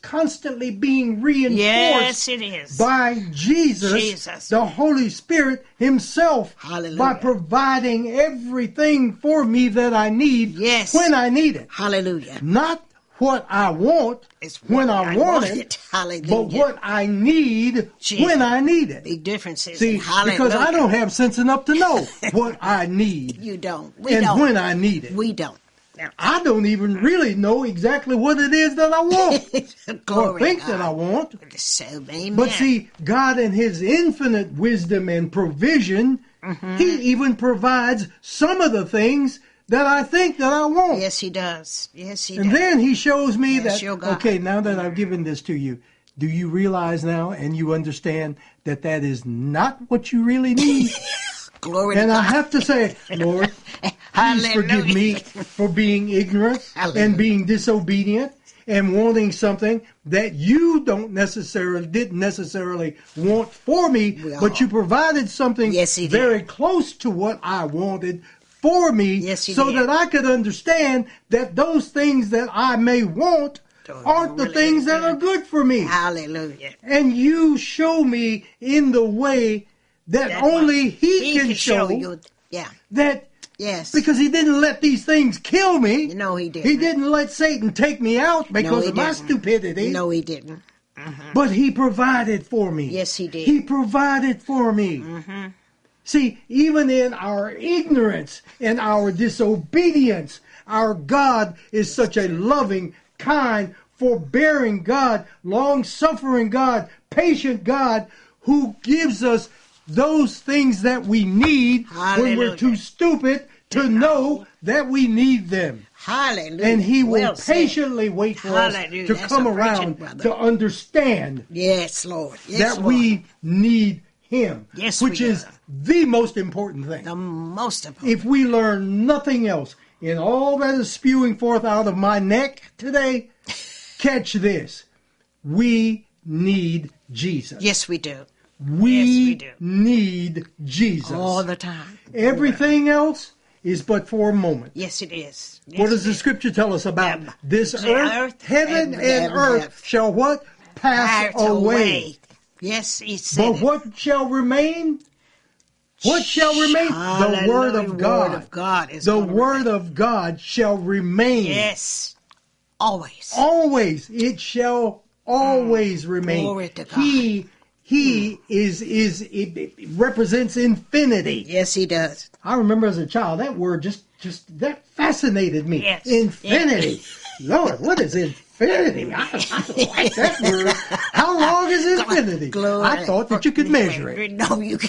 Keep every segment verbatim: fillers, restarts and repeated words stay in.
constantly being reinforced yes, it is. by Jesus, Jesus. the Holy Spirit himself, Hallelujah. by providing everything for me that I need Yes. when I need it. Hallelujah. Not what I want It's when what I, I want want it, it. Hallelujah. but what I need Jesus. when I need it. Big differences. See, Hallelujah. because I don't have sense enough to know what I need You don't. We and don't. when I need it. We don't. Now, I don't even really know exactly what it is that I want or glory think to that God. I want. So, amen. But see, God in his infinite wisdom and provision, Mm-hmm. he even provides some of the things that I think that I want. Yes, he does. Yes, he And does. then he shows me Yes, that, your God. okay, now that I've given this to you, do you realize now and you understand that that is not what you really need? Glory And to I God. have to say, Lord, please forgive Hallelujah. me for being ignorant Hallelujah. and being disobedient and wanting something that you don't necessarily, didn't necessarily want for me, We but all- you provided something Yes, he did. very close to what I wanted for me, Yes, he so did. that I could understand that those things that I may want Don't aren't the really things that good. are good for me. Hallelujah. And you show me in the way that That's only right. he, can, show, you. Yeah. that Yes. because he didn't let these things kill me. No, he didn't. He didn't let Satan take me out because he of my didn't. stupidity. No, he didn't. But he provided for me. Yes, he did. He provided for me. Mm-hmm. See, even in our ignorance and our disobedience, our God is such a loving, kind, forbearing God, long-suffering God, patient God, who gives us those things that we need when we're Hallelujah. too stupid to know that we need them. Hallelujah. And he will Well said. patiently wait for us Hallelujah. to That's come a preaching, around brother. to understand Yes, Lord. Yes, that Lord. we need him, Yes, which we is do. the most important thing. The most important. If we learn nothing else in all that is spewing forth out of my neck today, catch this. We need Jesus. Yes, we do. We, Yes, we do. need Jesus. All the time. Everything else is but for a moment. Yes, it is. Yes, What does it the is. scripture tell us about Yeah, this the earth? earth Heaven and and, heaven earth have shall what? Pass Pass away. Yes, he said But it. what shall remain? What shall remain? The word Hallelujah. of God. Word of God is the gonna word remain. of God shall remain. Yes. Always. Always. It shall always remain. Glory to God. He he is is it, it represents infinity. Yes, he does. I remember as a child that word just just that fascinated me. Yes. Infinity. Lord, what is infinity? I, I like that word. How long is infinity? Glory. I thought that you could measure it. No, you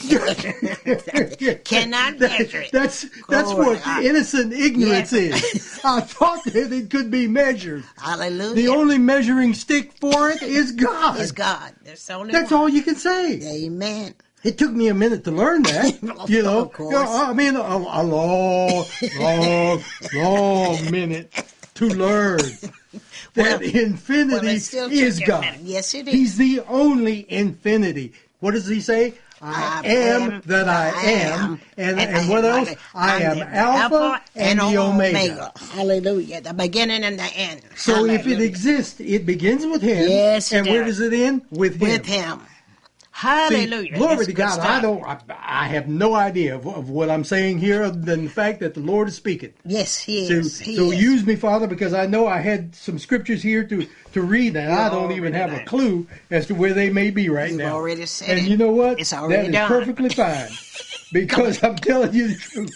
can't. Cannot That- measure it. That's that's Glory what to God. innocent ignorance Yes. is. I thought that it could be measured. Hallelujah. The only measuring stick for it is God. is God. That's the only That's one. all you can say. Amen. It took me a minute to learn that. You know, Of course. You know, I mean, a, a long, long, long minute to learn that Well, infinity well, it still is took you a God. minute. Yes, it is. He's the only infinity. What does he say? I, I am, am that I, I am. am. And, and, And what I- else? I I'm am the Alpha and the Omega. Hallelujah. The beginning and the end. So if it Hallelujah. exists, it begins with him. Yes, it And where does. does it end? With him. With him. See, Hallelujah. glory That's to good God. stuff. I don't. I, I have no idea of, of what I'm saying here, other than the fact that the Lord is speaking. Yes, he So, is. He so is. use me, Father, because I know I had some scriptures here to, to read, and I don't even have a clue as to where they may be right You've now. already said and it. you know what? It's already that is done. perfectly fine. Because I'm telling you the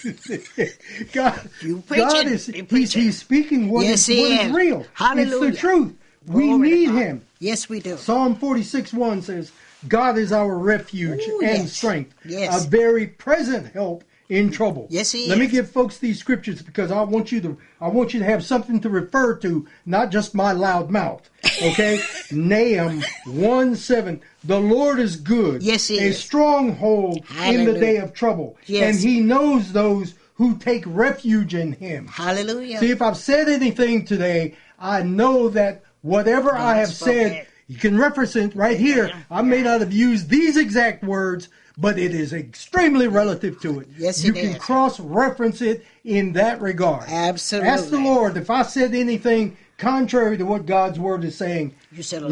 truth. God, You God preaching. is You he's, preaching. he's speaking what, Yes, is, he what is is. real. Hallelujah. It's the truth. We Glory to need God. him. Yes, we do. Psalm forty-six one says, God is our refuge Ooh, and yes. strength, Yes. a very present help in trouble. Yes, he Let me is. give folks these scriptures because I want you to I want you to have something to refer to, not just my loud mouth. Okay? Nahum one seven. The Lord is good, Yes, he a is. stronghold in the Hallelujah. day of trouble. Yes. And he knows those who take refuge in him. Hallelujah. See, if I've said anything today, I know that whatever I have spoke said, it. you can reference it right here. I may not have used these exact words, but it is extremely relative to it. Yes, you it can is. cross-reference it in that regard. Absolutely. Ask the Lord if I said anything contrary to what God's word is saying. You said a